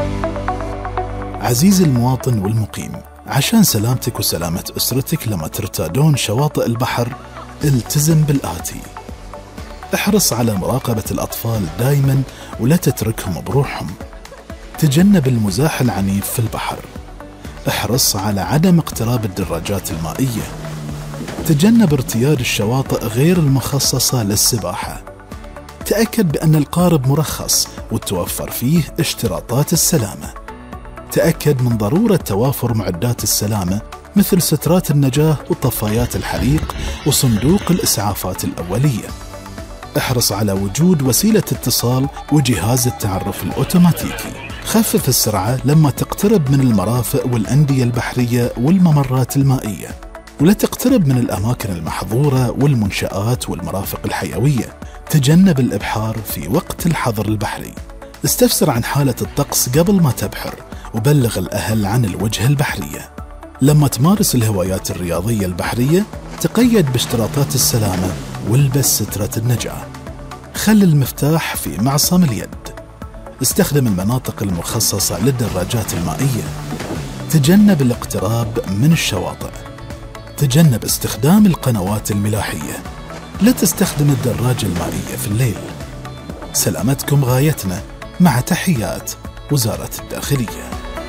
عزيزي المواطن والمقيم، عشان سلامتك وسلامة أسرتك لما ترتادون شواطئ البحر التزم بالآتي: احرص على مراقبة الأطفال دائما ولا تتركهم بروحهم. تجنب المزاح العنيف في البحر. احرص على عدم اقتراب الدراجات المائية. تجنب ارتياد الشواطئ غير المخصصة للسباحة. تأكد بأن القارب مرخص وتوفر فيه اشتراطات السلامة. تأكد من ضرورة توافر معدات السلامة مثل سترات النجاة وطفايات الحريق وصندوق الإسعافات الأولية. احرص على وجود وسيلة اتصال وجهاز التعرف الأوتوماتيكي. خفف السرعة لما تقترب من المرافق والأندية البحرية والممرات المائية، ولا تقترب من الأماكن المحظورة والمنشآت والمرافق الحيوية. تجنب الإبحار في وقت الحظر البحري. استفسر عن حالة الطقس قبل ما تبحر، وبلغ الأهل عن الوجهة البحرية. لما تمارس الهوايات الرياضية البحرية تقيد باشتراطات السلامة والبس سترة النجاة. خل المفتاح في معصم اليد. استخدم المناطق المخصصة للدراجات المائية. تجنب الاقتراب من الشواطئ. تجنب استخدام القنوات الملاحية. لا تستخدم الدراجة المائية في الليل. سلامتكم غايتنا، مع تحيات وزارة الداخلية.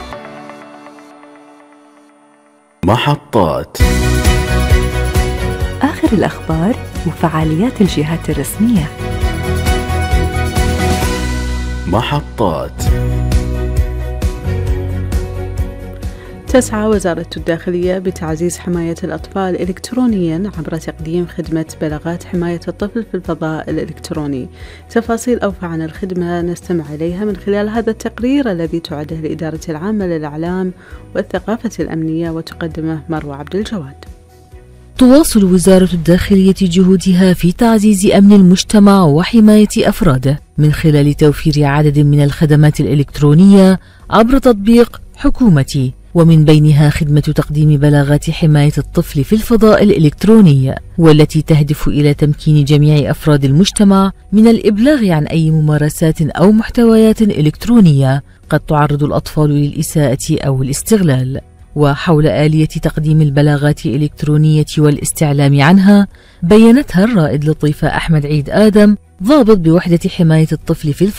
محطات آخر الأخبار وفعاليات الجهات الرسمية. محطات. تسعى وزارة الداخلية بتعزيز حماية الأطفال إلكترونياً عبر تقديم خدمة بلاغات حماية الطفل في الفضاء الإلكتروني. تفاصيل أوفى عن الخدمة نستمع إليها من خلال هذا التقرير الذي تعده الإدارة العامة للإعلام والثقافة الأمنية وتقدمه مروة عبد الجواد. تواصل وزارة الداخلية جهودها في تعزيز أمن المجتمع وحماية أفراده من خلال توفير عدد من الخدمات الإلكترونية عبر تطبيق حكومتي، ومن بينها خدمة تقديم بلاغات حماية الطفل في الفضاء الإلكتروني، والتي تهدف إلى تمكين جميع أفراد المجتمع من الإبلاغ عن أي ممارسات أو محتويات إلكترونية قد تعرض الأطفال للإساءة أو الاستغلال. وحول آلية تقديم البلاغات الإلكترونية والاستعلام عنها، بيّنتها الرائد لطيفة أحمد عيد آدم ضابط بوحدة حماية الطفل في